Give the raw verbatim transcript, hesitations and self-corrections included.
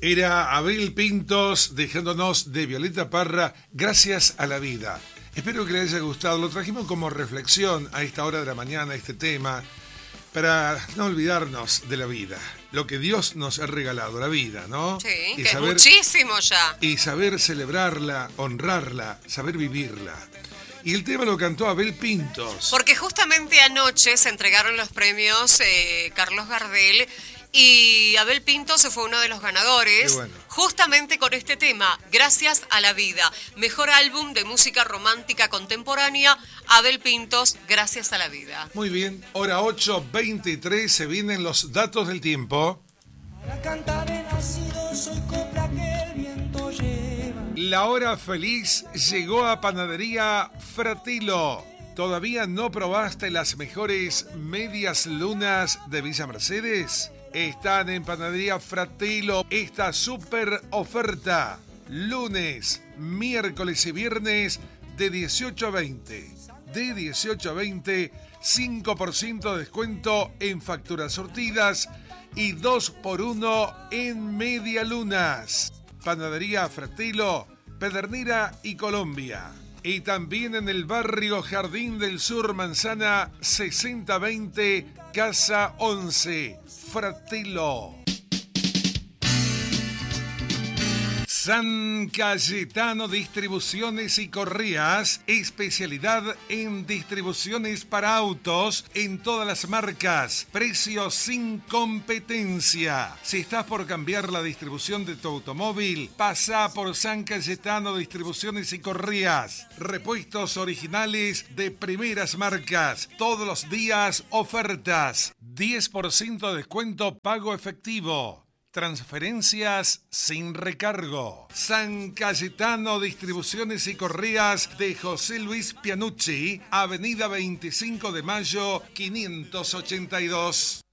Era Abel Pintos dejándonos de Violeta Parra, Gracias a la vida. Espero que les haya gustado. Lo trajimos como reflexión a esta hora de la mañana, este tema, para no olvidarnos de la vida. Lo que Dios nos ha regalado, la vida, ¿no? Sí, y que saber, es muchísimo ya. Y saber celebrarla, honrarla, saber vivirla. Y el tema lo cantó Abel Pintos. Porque justamente anoche se entregaron los premios eh, Carlos Gardel y Abel Pintos fue uno de los ganadores. Qué bueno. Justamente con este tema, Gracias a la vida. Mejor álbum de música romántica contemporánea, Abel Pintos, Gracias a la vida. Muy bien, hora ocho veintitrés, se vienen los datos del tiempo. Para cantar he nacido, soy copla que el viento lleva. La hora feliz llegó a Panadería Fratilo. ¿Todavía no probaste las mejores medias lunas de Villa Mercedes? Están en Panadería Fratilo esta super oferta. Lunes, miércoles y viernes de dieciocho a veinte. De dieciocho a veinte, cinco por ciento de descuento en facturas surtidas y dos por uno en medialunas. Panadería Fratilo, Pedernera y Colombia. Y también en el barrio Jardín del Sur, Manzana sesenta veinte, Casa once. Fratilo. San Cayetano Distribuciones y Correas, especialidad en distribuciones para autos en todas las marcas, precios sin competencia. Si estás por cambiar la distribución de tu automóvil, pasa por San Cayetano Distribuciones y Correas. Repuestos originales de primeras marcas, todos los días ofertas, diez por ciento de descuento pago efectivo. Transferencias sin recargo. San Cayetano Distribuciones y Correas de José Luis Pianucci, Avenida veinticinco de Mayo, quinientos ochenta y dos.